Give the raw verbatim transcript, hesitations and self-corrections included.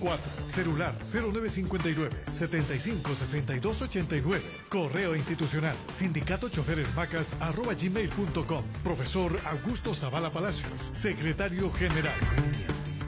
cuatro. Celular cero nueve cinco nueve, setenta y cinco, sesenta y dos ochenta y nueve. Correo institucional sindicato choferes macas arroba gmail punto com. Profesor Augusto Zavala Palacios, secretario general.